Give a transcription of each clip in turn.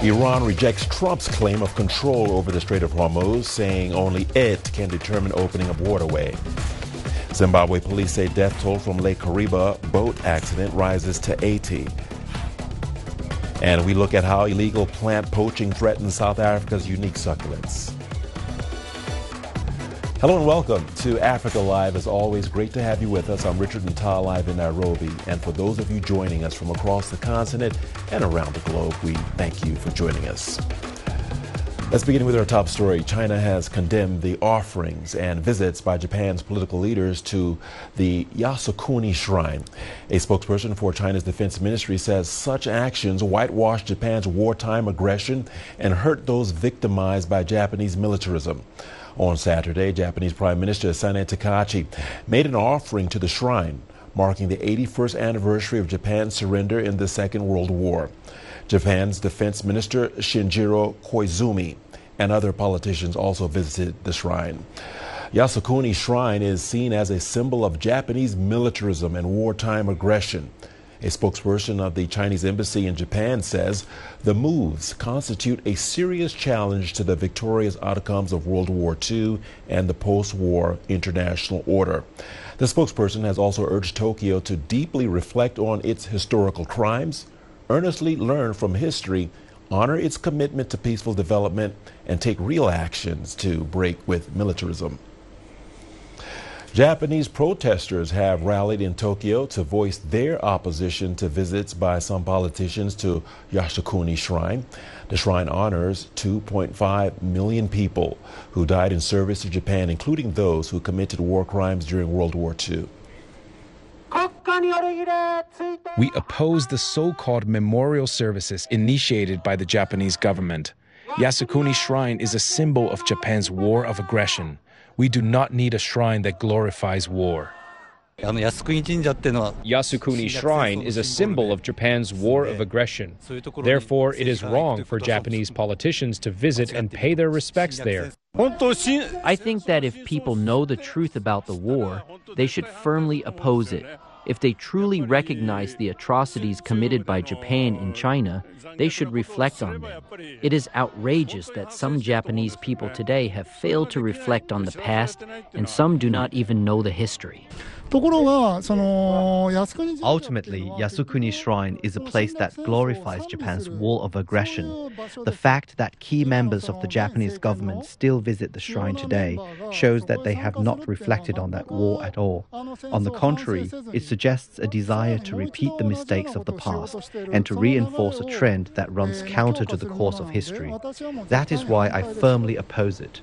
Iran rejects Trump's claim of control over the Strait of Hormuz, saying only it can determine opening of waterway. Zimbabwe police say death toll from Lake Kariba boat accident rises to 80. And we look at how illegal plant poaching threatens South Africa's unique succulents. Hello and welcome to Africa Live. As always, great to have you with us. I'm Richard Natal, live in Nairobi. And for those of you joining us from across the continent and around the globe, we thank you for joining us. Let's begin with our top story. China has condemned the offerings and visits by Japan's political leaders to the Yasukuni Shrine. A spokesperson for China's defense ministry says such actions whitewash Japan's wartime aggression and hurt those victimized by Japanese militarism. On Saturday, Japanese Prime Minister Sanae Takahashi made an offering to the shrine, marking the 81st anniversary of Japan's surrender in the Second World War. Japan's Defense Minister Shinjiro Koizumi and other politicians also visited the shrine. Yasukuni Shrine is seen as a symbol of Japanese militarism and wartime aggression. A spokesperson of the Chinese embassy in Japan says the moves constitute a serious challenge to the victorious outcomes of World War II and the post-war international order. The spokesperson has also urged Tokyo to deeply reflect on its historical crimes, earnestly learn from history, honor its commitment to peaceful development, and take real actions to break with militarism. Japanese protesters have rallied in Tokyo to voice their opposition to visits by some politicians to Yasukuni Shrine. The shrine honors 2.5 million people who died in service to Japan, including those who committed war crimes during World War II. We oppose the so-called memorial services initiated by the Japanese government. Yasukuni Shrine is a symbol of Japan's war of aggression. We do not need a shrine that glorifies war. Yasukuni Shrine is a symbol of Japan's war of aggression. Therefore, it is wrong for Japanese politicians to visit and pay their respects there. I think that if people know the truth about the war, they should firmly oppose it. If they truly recognize the atrocities committed by Japan in China, they should reflect on them. It is outrageous that some Japanese people today have failed to reflect on the past, and some do not even know the history. Ultimately, Yasukuni Shrine is a place that glorifies Japan's war of aggression. The fact that key members of the Japanese government still visit the shrine today shows that they have not reflected on that war at all. On the contrary, it suggests a desire to repeat the mistakes of the past and to reinforce a trend that runs counter to the course of history. That is why I firmly oppose it.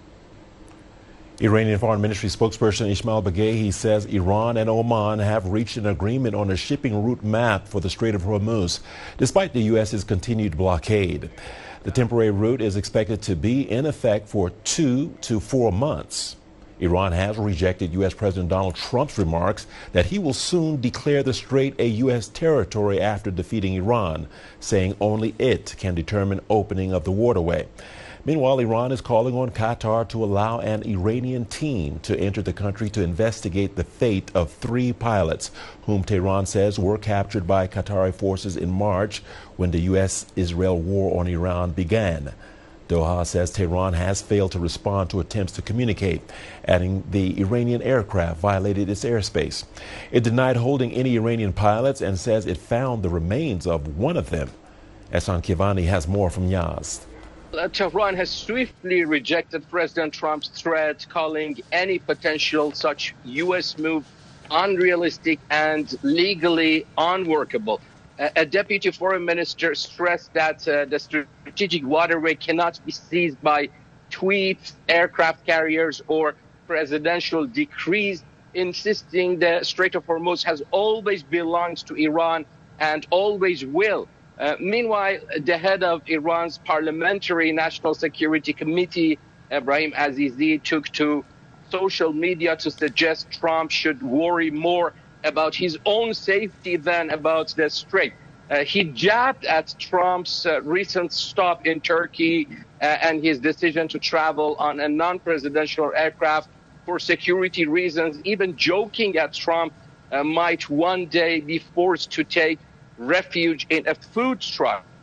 Iranian Foreign Ministry spokesperson Ismail Baghaei says Iran and Oman have reached an agreement on a shipping route map for the Strait of Hormuz, despite the U.S.'s continued blockade. The temporary route is expected to be in effect for 2 to 4 months. Iran has rejected U.S. President Donald Trump's remarks that he will soon declare the strait a U.S. territory after defeating Iran, saying only it can determine opening of the waterway. Meanwhile, Iran is calling on Qatar to allow an Iranian team to enter the country to investigate the fate of 3 pilots, whom Tehran says were captured by Qatari forces in March when the U.S.-Israel war on Iran began. Doha says Tehran has failed to respond to attempts to communicate, adding the Iranian aircraft violated its airspace. It denied holding any Iranian pilots and says it found the remains of one of them. Ehsan Kivani has more from Yazd. Tehran has swiftly rejected President Trump's threat, calling any potential such U.S. move unrealistic and legally unworkable. A deputy foreign minister stressed that the strategic waterway cannot be seized by tweets, aircraft carriers, or presidential decrees, insisting the Strait of Hormuz has always belonged to Iran and always will. Meanwhile, the head of Iran's Parliamentary National Security Committee, Ebrahim Azizi, took to social media to suggest Trump should worry more about his own safety than about the strait. He jabbed at Trump's recent stop in Turkey and his decision to travel on a non-presidential aircraft for security reasons, even joking at Trump might one day be forced to take refuge in a food truck.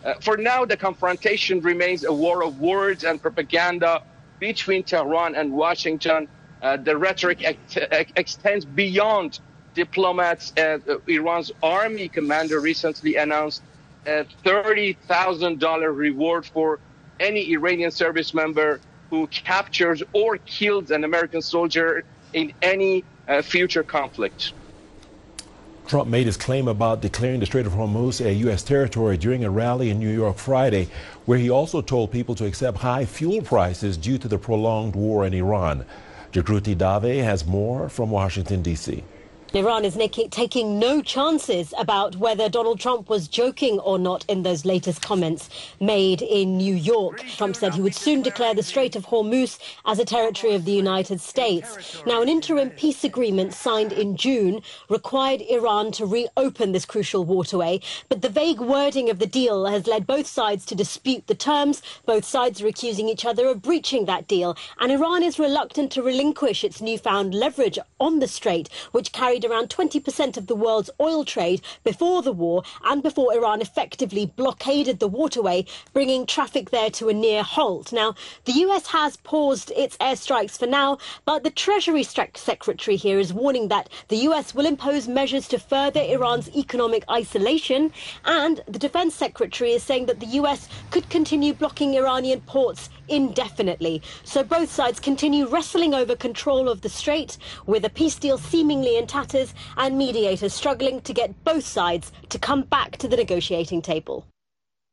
For now, the confrontation remains a war of words and propaganda between Tehran and Washington. The rhetoric extends beyond diplomats. Iran's army commander recently announced a $30,000 reward for any Iranian service member who captures or kills an American soldier in any future conflict. Trump made his claim about declaring the Strait of Hormuz a U.S. territory during a rally in New York Friday, where he also told people to accept high fuel prices due to the prolonged war in Iran. Jagruti Dave has more from Washington, D.C. Iran is taking no chances about whether Donald Trump was joking or not in those latest comments made in New York. Trump said he would soon declare the Strait of Hormuz as a territory of the United States. Now, an interim peace agreement signed in June required Iran to reopen this crucial waterway, but the vague wording of the deal has led both sides to dispute the terms. Both sides are accusing each other of breaching that deal, and Iran is reluctant to relinquish its newfound leverage on the strait, which carried around 20% of the world's oil trade before the war and before Iran effectively blockaded the waterway, bringing traffic there to a near halt. Now, the US has paused its airstrikes for now, but the Treasury Secretary here is warning that the US will impose measures to further Iran's economic isolation, and the Defense Secretary is saying that the US could continue blocking Iranian ports indefinitely. So both sides continue wrestling over control of the strait, with a peace deal seemingly in tatters and mediators struggling to get both sides to come back to the negotiating table.